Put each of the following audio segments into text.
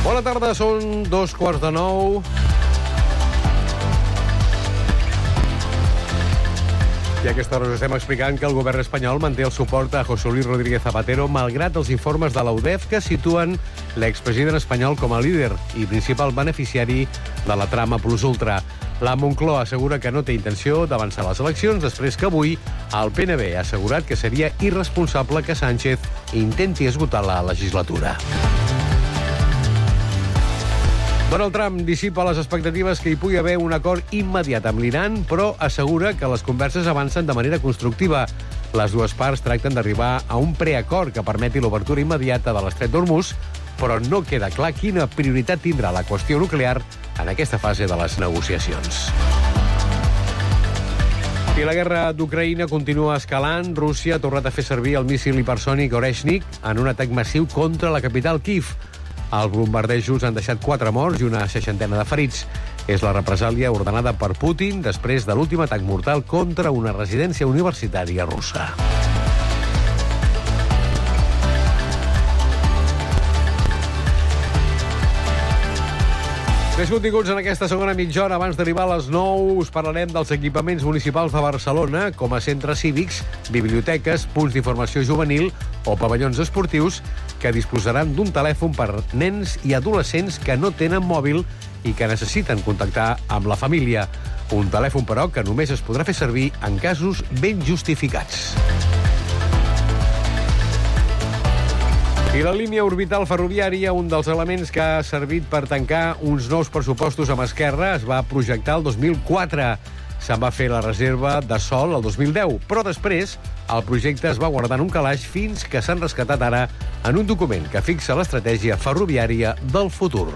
Bona tarda, són 8:45. I a aquesta hora us estem explicant que el govern espanyol manté el suport a José Luis Rodríguez Zapatero malgrat els informes de la UDEF que situen l'expresident espanyol com a líder i principal beneficiari de la trama Plus Ultra. La Moncloa assegura que no té intenció d'avançar les eleccions després que avui el PNB ha assegurat que seria irresponsable que Sánchez intenti esgotar la legislatura. Donald Trump dissipa les expectatives que hi pugui haver un acord immediat amb l'Iran, però assegura que les converses avancen de manera constructiva. Les dues parts tracten d'arribar a un preacord que permeti l'obertura immediata de l'estret d'Hormuz, però no queda clar quina prioritat tindrà la qüestió nuclear en aquesta fase de les negociacions. I la guerra d'Ucraïna continua escalant. Rússia ha tornat a fer servir el míssil hipersònic Oreshnik en un atac massiu contra la capital Kyiv. Els bombardejos han deixat 4 morts i una 60 de ferits. És la represàlia ordenada per Putin després de l'últim atac mortal contra una residència universitària russa. Més continguts en aquesta segona mitja hora. Abans d'arribar a les 9 us parlarem dels equipaments municipals de Barcelona, com a centres cívics, biblioteques, punts d'informació juvenil o pavellons esportius que disposaran d'un telèfon per nens i adolescents que no tenen mòbil i que necessiten contactar amb la família. Un telèfon, però, que només es podrà fer servir en casos ben justificats. I la línia orbital ferroviària, un dels elements que ha servit per tancar uns nous pressupostos amb Esquerra, es va projectar el 2004. Se'n va fer la reserva de sòl el 2010, però després el projecte es va guardar en un calaix fins que s'han rescatat ara en un document que fixa l'estratègia ferroviària del futur.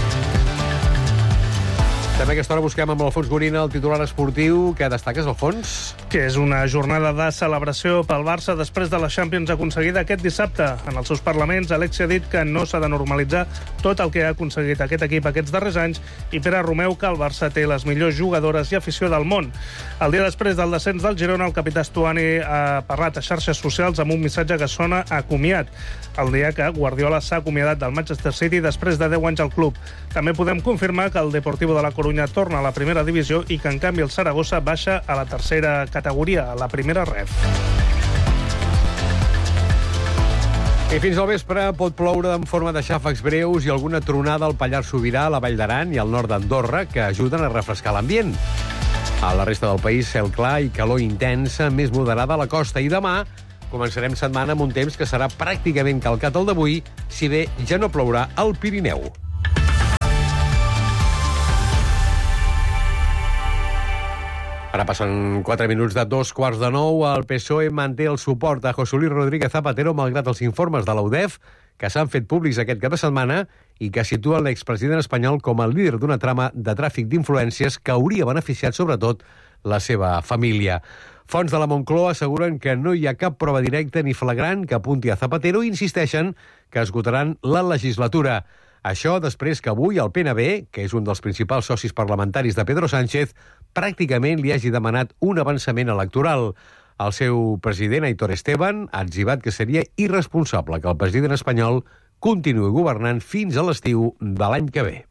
També a aquesta hora busquem amb l'Alfons Gorina el titular esportiu. Què destaques, Alfons? Que és una jornada de celebració pel Barça després de la Champions aconseguida aquest dissabte. En els seus parlaments, Alexia ha dit que no s'ha de normalitzar tot el que ha aconseguit aquest equip aquests darrers anys i Pere Romeu que el Barça té les millors jugadores i afició del món. El dia després del descens del Girona, el capità Stuani ha parlat a xarxes socials amb un missatge que sona a comiat. El dia que Guardiola s'ha acomiadat del Manchester City després de 10 anys al club. També podem confirmar que el Deportivo de la Coruña torna a la primera divisió i que, en canvi, el Saragossa baixa a la tercera categoria, a la primera ref. I fins al vespre pot ploure en forma de xàfecs breus i alguna tronada al Pallars Sobirà, la Vall d'Aran i al nord d'Andorra, que ajuden a refrescar l'ambient. A la resta del país, cel clar i calor intensa, més moderada a la costa. I demà començarem setmana amb un temps que serà pràcticament calcat al d'avui, si bé ja no plourà al Pirineu. Ara passen 4 minuts de 8:45. El PSOE manté el suport a José Luis Rodríguez Zapatero malgrat els informes de la UDEF que s'han fet públics aquest cap de setmana i que situen l'expresident espanyol com a líder d'una trama de tràfic d'influències que hauria beneficiat sobretot la seva família. Fonts de la Moncloa asseguren que no hi ha cap prova directa ni flagrant que apunti a Zapatero i insisteixen que esgotaran la legislatura. Això després que avui el PNB, que és un dels principals socis parlamentaris de Pedro Sánchez, pràcticament li hagi demanat un avançament electoral. El seu president, Aitor Esteban, ha etzibat que seria irresponsable que el president espanyol continuï governant fins a l'estiu de l'any que ve.